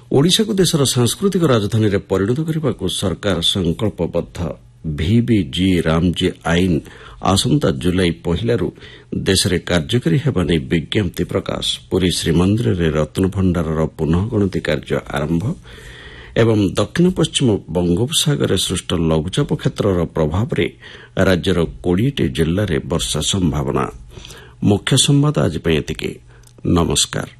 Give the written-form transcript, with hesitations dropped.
ଓଡ଼ିଶାକୁ ଦେଶର ସାଂସ୍କୃତିକ ରାଜଧାନୀରେ ପରିଣତ କରିବାକୁ ସରକାର ସଂକଳ୍ପବଦ୍ଧ। ଭିବିଜି ରାମଜୀ ଆଇନ ଆସନ୍ତା ଜୁଲାଇ 1 ଦେଶରେ କାର୍ଯ୍ୟକାରୀ ହେବା ନେଇ ବିଜ୍ଞପ୍ତି ପ୍ରକାଶ। ପୁରୀ ଶ୍ରୀମନ୍ଦିରରେ ରତ୍ନଭଣ୍ଡାରର ପୁନଃଗଣତି କାର୍ଯ୍ୟ ଆରମ୍ଭ ଏବଂ ଦକ୍ଷିଣ ପଶ୍ଚିମ ବଙ୍ଗୋପସାଗରରେ ସୃଷ୍ଟ ଲଘୁଚାପ କ୍ଷେତ୍ରର ପ୍ରଭାବରେ ରାଜ୍ୟର 20ଟି ଜିଲ୍ଲାରେ ବର୍ଷା ସମ୍ଭାବନା। ମୁଖ୍ୟ ସମ୍ବାଦ ଆଜି ପାଇଁ ଏତିକି। ନମସ୍କାର।